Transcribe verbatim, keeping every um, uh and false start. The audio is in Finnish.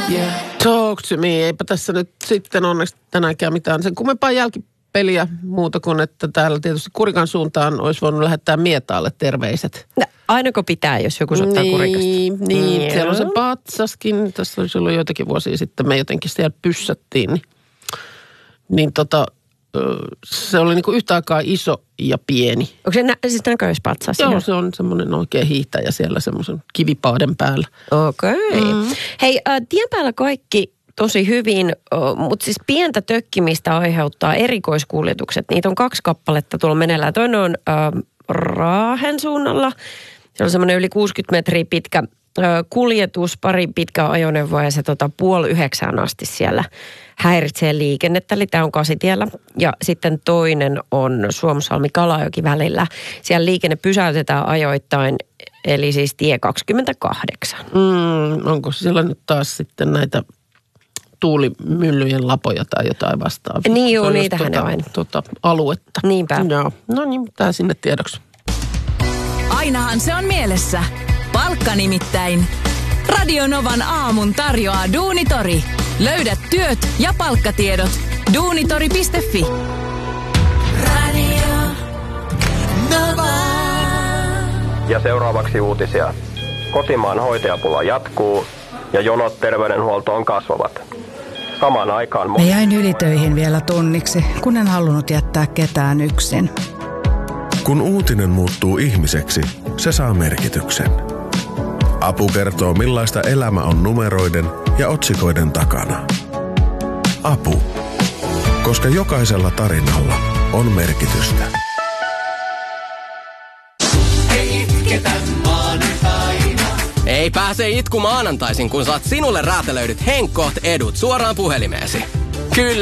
Yeah. Talk to me. Eipä tässä nyt sitten onneksi tänäänkään mitään sen kummempaa jälkipeliä muuta kuin, että täällä tietysti Kurikan suuntaan olisi voinut lähettää Mietaalle terveiset. No, ainako pitää, jos joku soittaa niin, Kurikasta? Niin, yeah. Siellä on se patsaskin. Tässä olisi ollut joitakin vuosia sitten. Me jotenkin siellä pyssättiin. Niin, niin tota, se oli niinku yhtä aikaa iso ja pieni. Onko se nä- siis näköispatsas? Joo, se on semmoinen oikein hiihtäjä siellä semmoisen kivipaaden päällä. Okei. Okay. Mm. Hei, äh, tien päällä kaikki tosi hyvin, äh, mutta siis pientä tökkimistä aiheuttaa erikoiskuljetukset. Niitä on kaksi kappaletta tuolla meneillään. Toinen on äh, Raahen suunnalla. Se on semmoinen yli kuusikymmentä metriä pitkä äh, kuljetus, pari pitkää ajoneuvoa ja se tota, puoli yhdeksään asti siellä häiritsee liikennettä, eli tämä on Kasitiellä. Ja sitten toinen on Suomsalmi-Kalajoki välillä. Siellä liikenne pysäytetään ajoittain, eli siis tie kaksikymmentäkahdeksan. Mm, onko siellä nyt taas sitten näitä tuulimyllyjen lapoja tai jotain vastaavia? Niin joo, niitähän tota, ne aina. Tota, aluetta. Niinpä. Joo. No niin, tää sinne tiedoksi. Ainahan se on mielessä. Palkka nimittäin. Radio Novan aamun tarjoaa Duunitori. Löydät työt ja palkkatiedot. duunitori piste fi. Radio Nova. Ja seuraavaksi uutisia. Kotimaan hoitajapula jatkuu ja jonot terveydenhuoltoon kasvavat. Samaan aikaan... Mä jäin ylitöihin vielä tunniksi, kun en halunnut jättää ketään yksin. Kun uutinen muuttuu ihmiseksi, se saa merkityksen. Apu kertoo, millaista elämä on numeroiden ja otsikoiden takana. Apu. Koska jokaisella tarinalla on merkitystä. Ei itketä maanantaina. Ei pääse itku maanantaisin, kun saat sinulle räätälöidyt Henkkoht edut suoraan puhelimeesi. Kyllä.